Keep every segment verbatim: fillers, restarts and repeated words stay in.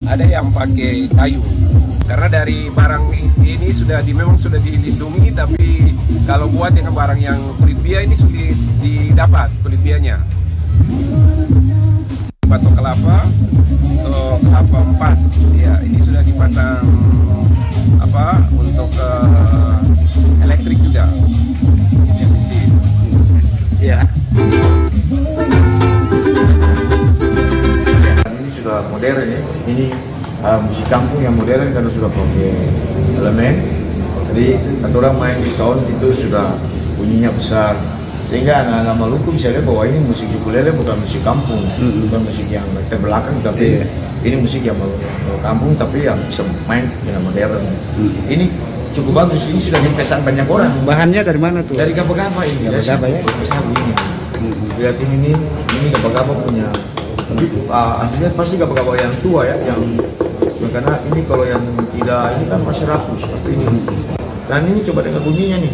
ada yang pakai kayu. Karena dari barang ini sudah di, memang sudah dilindungi, tapi kalau buat dengan barang yang kulit bia ini sulit didapat kulit bianya. Batok kelapa untuk apa empat, ya ini sudah dipasang apa untuk uh, elektrik juga. Ya. Ini sudah modern ya. Ini uh, musik kampung yang modern karena sudah pakai elemen. Jadi kata orang main di sound itu sudah bunyinya besar, sehingga anak-anak Maluku bisa lihat bahwa ini musik ukulele bukan musik kampung, mm-hmm. bukan musik yang terbelakang, tapi yeah. ini musik yang kampung tapi yang bisa main dengan modern. Mm-hmm. Ini cukup bagus, ini sudah dipesan banyak orang. Bahannya dari mana tuh? Dari Gaba-Gaba ini. Gaba-Gaba ya? Gaba-Gaba ini. Mm-hmm. Lihat ini, ini, ini Gaba-Gaba punya. Tapi uh, artinya pasti Gaba-Gaba yang tua ya, yang mm-hmm. karena ini kalau yang tidak ini kan masih rapuh seperti ini. Dan ini coba dengan bunyinya nih.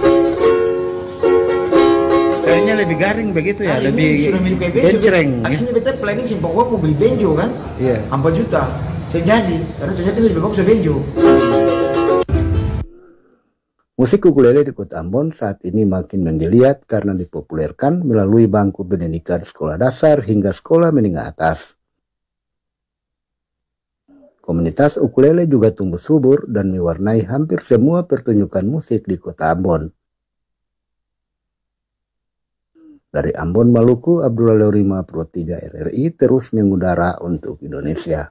Kayaknya lebih garing begitu ya, nah, lebih bencreng. Akhirnya beta planning simpang gua mau beli benjo kan, yeah. empat juta. Saya jadi, karena ternyata ini lebih bagus dari benjo. Musik ukulele di Kota Ambon saat ini makin menggeliat karena dipopulerkan melalui bangku pendidikan sekolah dasar hingga sekolah menengah atas. Komunitas ukulele juga tumbuh subur dan mewarnai hampir semua pertunjukan musik di Kota Ambon. Dari Ambon, Maluku, Abdullah Lorima, Pro tiga R R I terus mengudara untuk Indonesia.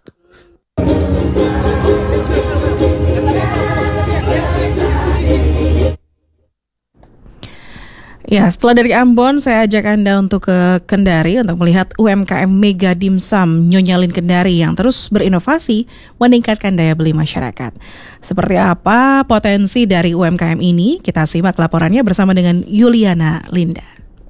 Ya, setelah dari Ambon, saya ajak Anda untuk ke Kendari untuk melihat U M K M Mega Dimsum Nyonya Lin Kendari yang terus berinovasi meningkatkan daya beli masyarakat. Seperti apa potensi dari U M K M ini? Kita simak laporannya bersama dengan Yuliana Linda.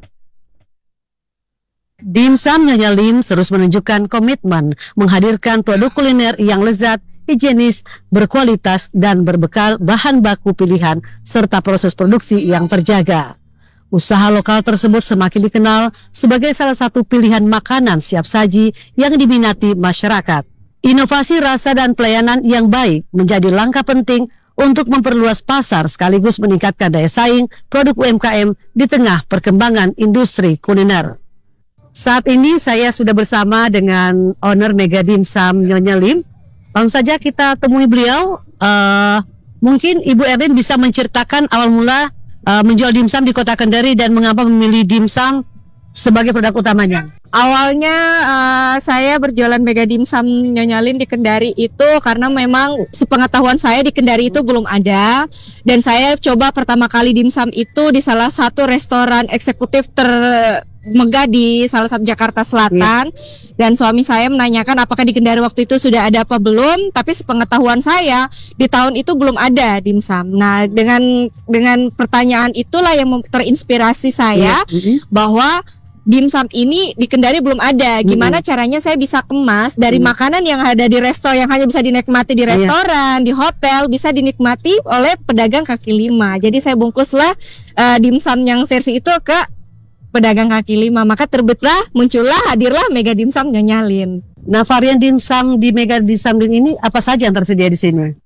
Dimsum Nyonya Lin terus menunjukkan komitmen menghadirkan produk kuliner yang lezat, higienis, berkualitas, dan berbekal bahan baku pilihan serta proses produksi yang terjaga. Usaha lokal tersebut semakin dikenal sebagai salah satu pilihan makanan siap saji yang diminati masyarakat. Inovasi rasa dan pelayanan yang baik menjadi langkah penting untuk memperluas pasar sekaligus meningkatkan daya saing produk U M K M di tengah perkembangan industri kuliner. Saat ini saya sudah bersama dengan owner Mega Dimsum Nyonya Lin. Langsung saja kita temui beliau. Uh, mungkin Ibu Erlin bisa menceritakan awal mula uh, menjual dimsum di Kota Kendari dan mengapa memilih dimsum sebagai produk utamanya. Awalnya uh, saya berjualan Mega Dimsum Nyonya Lin di Kendari itu karena memang sepengetahuan saya di Kendari itu belum ada, dan saya coba pertama kali dimsum itu di salah satu restoran eksekutif ter megah di salah satu Jakarta Selatan, hmm. dan suami saya menanyakan apakah di Kendari waktu itu sudah ada apa belum, tapi sepengetahuan saya di tahun itu belum ada dimsum. Nah, dengan dengan pertanyaan itulah yang terinspirasi saya hmm. bahwa dimsum ini di Kendari belum ada. Gimana hmm. caranya saya bisa kemas dari hmm. makanan yang ada di resto yang hanya bisa dinikmati di restoran, yeah. di hotel, bisa dinikmati oleh pedagang kaki lima. Jadi saya bungkuslah uh, dimsum yang versi itu ke pedagang kaki lima, maka terbitlah, muncullah, hadirlah Mega Dimsum Nyonya Lin. Nah, varian dimsum di Mega Dimsum Lin ini apa saja yang tersedia di sini?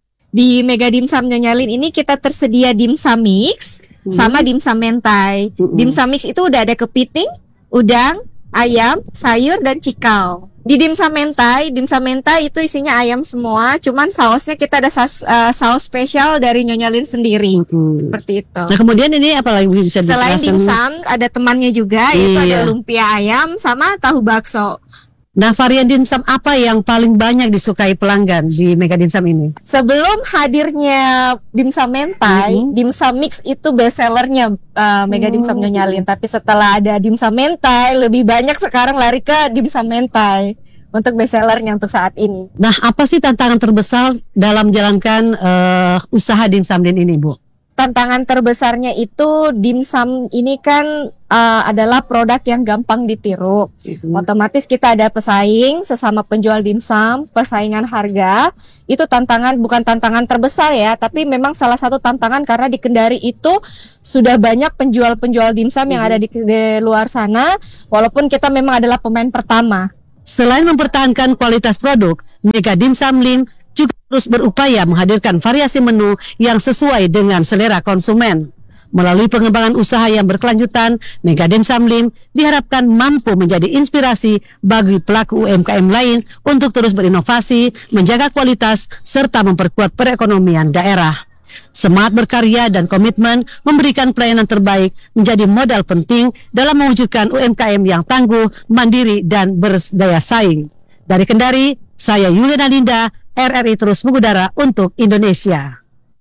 Di Mega Dimsum Nyonya Lin ini kita tersedia dimsum mix hmm. sama dimsum mentai. Hmm. Dimsum mix itu udah ada kepiting, udang, ayam, sayur, dan cikau. Di dimsum mentai, dimsum mentai itu isinya ayam semua, cuman sausnya kita ada saus, uh, saus spesial dari Nyonya Lin sendiri, hmm. seperti itu. Nah, kemudian ini apa lagi bisa dijelaskan? Selain dimsum, ada temannya juga, yaitu iya. ada lumpia ayam sama tahu bakso. Nah, varian dimsum apa yang paling banyak disukai pelanggan di Mega Dimsum ini? Sebelum hadirnya dimsum mentai, mm-hmm. dimsum mix itu best sellernya uh, Mega Dimsum Nyonya Lin. Tapi setelah ada dimsum mentai, lebih banyak sekarang lari ke dimsum mentai untuk best sellernya untuk saat ini. Nah, apa sih tantangan terbesar dalam menjalankan uh, usaha Dimsum Lin ini, Bu? Tantangan terbesarnya itu dimsum ini kan uh, adalah produk yang gampang ditiru. Mm-hmm. Otomatis kita ada pesaing sesama penjual dimsum, persaingan harga. Itu tantangan, bukan tantangan terbesar ya, tapi memang salah satu tantangan karena di Kendari itu sudah banyak penjual-penjual dimsum mm-hmm. yang ada di, di luar sana. Walaupun kita memang adalah pemain pertama. Selain mempertahankan kualitas produk, Mega Dimsum Link juga terus berupaya menghadirkan variasi menu yang sesuai dengan selera konsumen. Melalui pengembangan usaha yang berkelanjutan, Mega Dimsum Link diharapkan mampu menjadi inspirasi bagi pelaku U M K M lain untuk terus berinovasi, menjaga kualitas, serta memperkuat perekonomian daerah. Semangat berkarya dan komitmen memberikan pelayanan terbaik menjadi modal penting dalam mewujudkan U M K M yang tangguh, mandiri, dan berdaya saing. Dari Kendari, saya Yuliana Linda, R R I terus mengudara untuk Indonesia.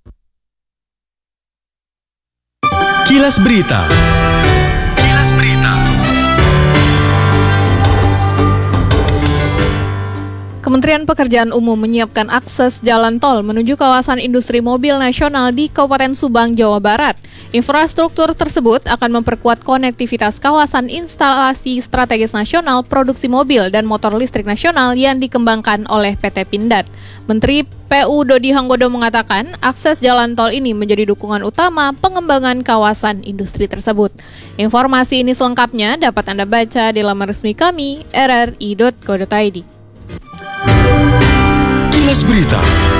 Kilas Berita. Kilas Berita. Kementerian Pekerjaan Umum menyiapkan akses jalan tol menuju kawasan industri mobil nasional di Kabupaten Subang, Jawa Barat. Infrastruktur tersebut akan memperkuat konektivitas kawasan instalasi strategis nasional produksi mobil dan motor listrik nasional yang dikembangkan oleh P T Pindad. Menteri P U Dodi Hanggodo mengatakan akses jalan tol ini menjadi dukungan utama pengembangan kawasan industri tersebut. Informasi ini selengkapnya dapat Anda baca di laman resmi kami r r i dot co dot i d. Kilas Berita.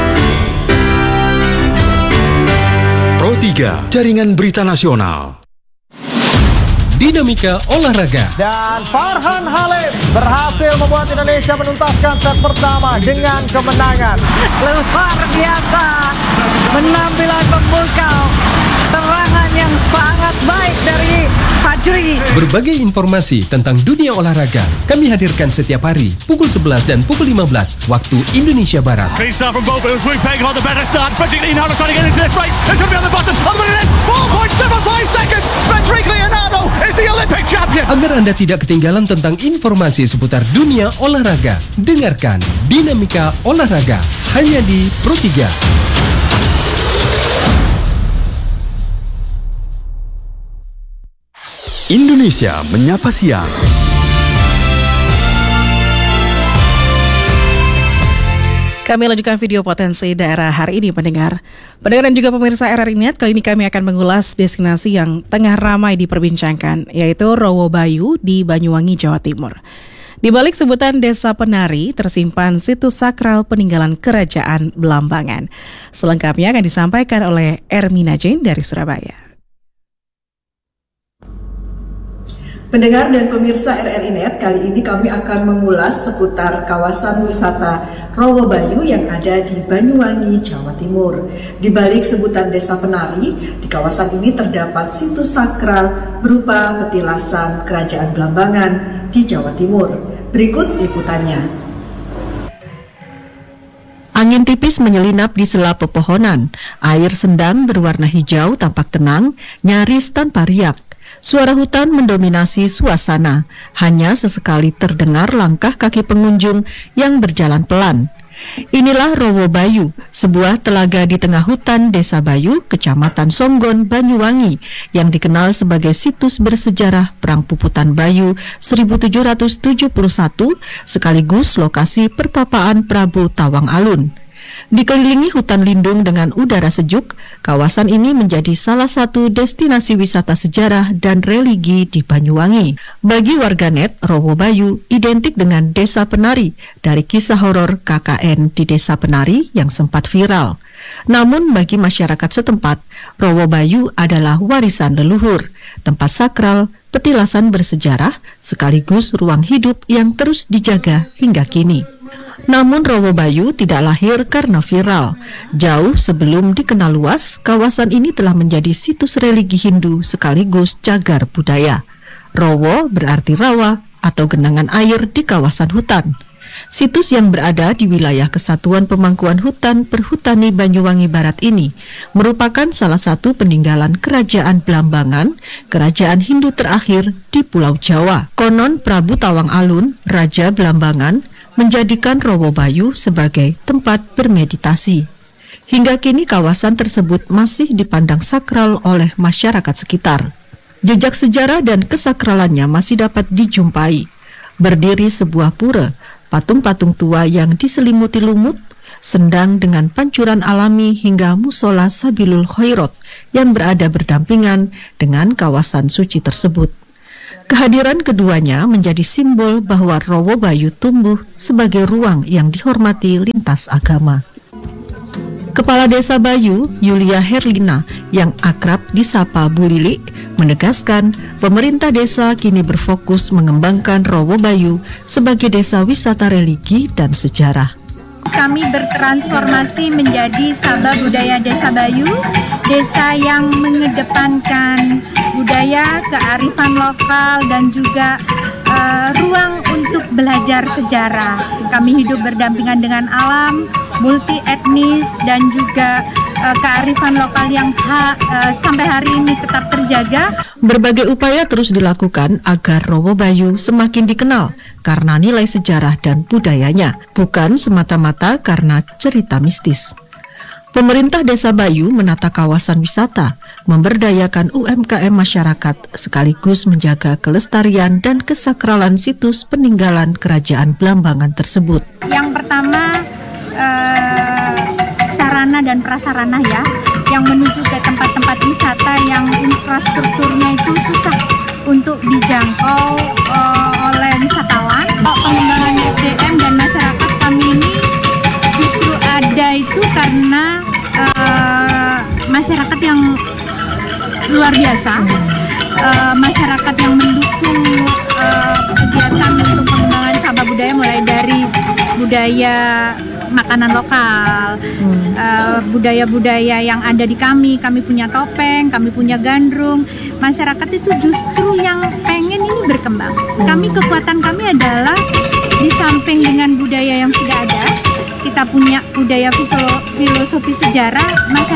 Pro tiga, Jaringan Berita Nasional. Dinamika olahraga. Dan Farhan Halim berhasil membuat Indonesia menuntaskan set pertama dengan kemenangan. Luar biasa, penampilan pemukau, serangan yang sangat baik dari Fajri. Berbagai informasi tentang dunia olahraga kami hadirkan setiap hari pukul sebelas dan pukul lima belas waktu Indonesia Barat. Agar Anda tidak ketinggalan tentang informasi seputar dunia olahraga, dengarkan Dinamika Olahraga hanya di Pro tiga. Indonesia Menyapa Siang. Kami lanjutkan video potensi daerah hari ini, pendengar. Pendengar dan juga pemirsa R R I Net, kali ini kami akan mengulas destinasi yang tengah ramai diperbincangkan, yaitu Rowo Bayu di Banyuwangi, Jawa Timur. Di balik sebutan Desa Penari, tersimpan situs sakral peninggalan Kerajaan Blambangan. Selengkapnya akan disampaikan oleh Ermina Jane dari Surabaya. Pendengar dan pemirsa R R I Net, kali ini kami akan mengulas seputar kawasan wisata Rowo Bayu yang ada di Banyuwangi, Jawa Timur. Di balik sebutan Desa Penari, di kawasan ini terdapat situs sakral berupa petilasan Kerajaan Blambangan di Jawa Timur. Berikut liputannya. Angin tipis menyelinap di sela pepohonan. Air sendang berwarna hijau tampak tenang, nyaris tanpa riak. Suara hutan mendominasi suasana, hanya sesekali terdengar langkah kaki pengunjung yang berjalan pelan. Inilah Rowo Bayu, sebuah telaga di tengah hutan Desa Bayu, Kecamatan Songgon, Banyuwangi, yang dikenal sebagai situs bersejarah Perang Puputan Bayu seribu tujuh ratus tujuh puluh satu, sekaligus lokasi pertapaan Prabu Tawang Alun. Dikelilingi hutan lindung dengan udara sejuk, kawasan ini menjadi salah satu destinasi wisata sejarah dan religi di Banyuwangi. Bagi warganet, Rowo Bayu identik dengan Desa Penari dari kisah horor K K N di Desa Penari yang sempat viral. Namun bagi masyarakat setempat, Rowo Bayu adalah warisan leluhur, tempat sakral, petilasan bersejarah, sekaligus ruang hidup yang terus dijaga hingga kini. Namun Rowo Bayu tidak lahir karena viral. Jauh sebelum dikenal luas, kawasan ini telah menjadi situs religi Hindu sekaligus cagar budaya. Rowo berarti rawa atau genangan air di kawasan hutan. Situs yang berada di wilayah Kesatuan Pemangkuan Hutan Perhutani Banyuwangi Barat ini merupakan salah satu peninggalan Kerajaan Blambangan, kerajaan Hindu terakhir di Pulau Jawa. Konon Prabu Tawang Alun, Raja Blambangan, menjadikan Rowo Bayu sebagai tempat bermeditasi. Hingga kini kawasan tersebut masih dipandang sakral oleh masyarakat sekitar. Jejak sejarah dan kesakralannya masih dapat dijumpai. Berdiri sebuah pura, patung-patung tua yang diselimuti lumut, sendang dengan pancuran alami hingga musola Sabilul Khairat yang berada berdampingan dengan kawasan suci tersebut. Kehadiran keduanya menjadi simbol bahwa Rowobayu tumbuh sebagai ruang yang dihormati lintas agama. Kepala Desa Bayu, Yulia Herlina, yang akrab disapa Bu Lili, menegaskan pemerintah desa kini berfokus mengembangkan Rowobayu sebagai desa wisata religi dan sejarah. Kami bertransformasi menjadi Sabah Budaya Desa Bayu, desa yang mengedepankan budaya, kearifan lokal, dan juga uh, ruang untuk belajar sejarah. Kami hidup berdampingan dengan alam, multi etnis, dan juga uh, kearifan lokal yang ha, uh, sampai hari ini tetap terjaga. Berbagai upaya terus dilakukan agar Rowobayu semakin dikenal karena nilai sejarah dan budayanya, bukan semata-mata karena cerita mistis. Pemerintah Desa Bayu menata kawasan wisata, memberdayakan U M K M masyarakat, sekaligus menjaga kelestarian dan kesakralan situs peninggalan kerajaan Blambangan tersebut. Yang pertama, eh, sarana dan prasarana ya, yang menuju ke tempat-tempat wisata yang infrastrukturnya itu susah untuk dijangkau eh, oleh wisatawan. Pengembangan S D M dan masyarakat kami ini justru ada itu karena uh, masyarakat yang luar biasa, uh, masyarakat yang mendukung uh, kegiatan untuk pengembangan Sabah budaya, mulai dari budaya makanan lokal, uh, budaya-budaya yang ada di kami. Kami punya topeng, kami punya gandrung. Masyarakat itu justru yang pengen ini berkembang. Kami, kekuatan kami adalah di samping dengan budaya yang sudah ada, kita punya budaya filosofi sejarah.